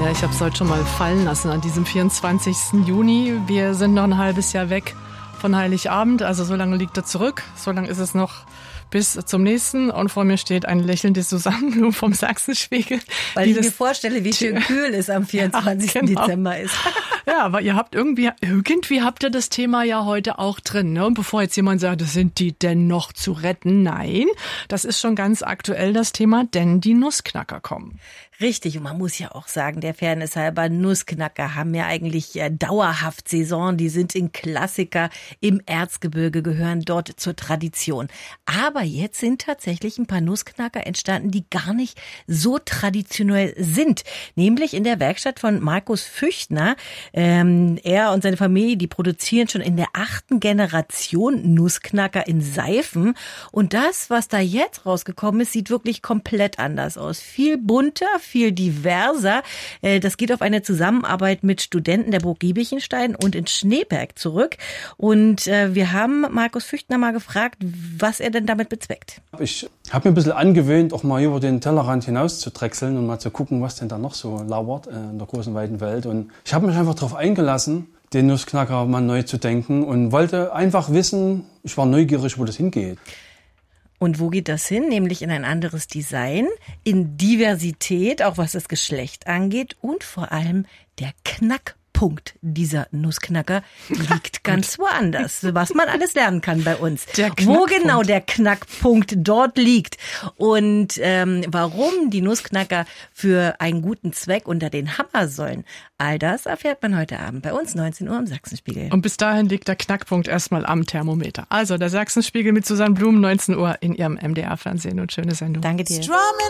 Ja, ich habe es heute schon mal fallen lassen an diesem 24. Juni. Wir sind noch ein halbes Jahr weg von Heiligabend, also so lange liegt er zurück. So lange ist es noch bis zum nächsten. Und vor mir steht ein lächelnde Susanne Blum vom Sachsenspiegel. Weil ich mir vorstelle, wie schön kühl es am 24. Ja, genau. Dezember ist. Ja, aber ihr habt irgendwie habt ihr das Thema ja heute auch drin. Ne? Und bevor jetzt jemand sagt, sind die denn noch zu retten? Nein, das ist schon ganz aktuell das Thema, denn die Nussknacker kommen. Richtig, und man muss ja auch sagen, der Fairness halber, Nussknacker haben ja eigentlich dauerhaft Saison. Die sind ein Klassiker im Erzgebirge, gehören dort zur Tradition. Aber jetzt sind tatsächlich ein paar Nussknacker entstanden, die gar nicht so traditionell sind. Nämlich in der Werkstatt von Markus Füchtner. Er und seine Familie, die produzieren schon in der 8. Generation Nussknacker in Seifen. Und das, was da jetzt rausgekommen ist, sieht wirklich komplett anders aus. Viel bunter, viel diverser. Das geht auf eine Zusammenarbeit mit Studenten der Burg Giebichenstein und in Schneeberg zurück. Und wir haben Markus Füchtner mal gefragt, was er denn damit bezweckt. Ich habe mir ein bisschen angewöhnt, auch mal über den Tellerrand hinaus zu drechseln und mal zu gucken, was denn da noch so lauert in der großen, weiten Welt. Und ich habe mich einfach darauf eingelassen, den Nussknacker mal neu zu denken und wollte einfach wissen, ich war neugierig, wo das hingeht. Und wo geht das hin? Nämlich in ein anderes Design, in Diversität, auch was das Geschlecht angeht und vor allem der Knackpunkt dieser Nussknacker liegt ganz woanders, was man alles lernen kann bei uns. Wo genau der Knackpunkt dort liegt und warum die Nussknacker für einen guten Zweck unter den Hammer sollen, all das erfährt man heute Abend bei uns 19 Uhr im Sachsenspiegel. Und bis dahin liegt der Knackpunkt erstmal am Thermometer. Also der Sachsenspiegel mit Susanne Blum, 19 Uhr in ihrem MDR-Fernsehen und schöne Sendung. Danke dir.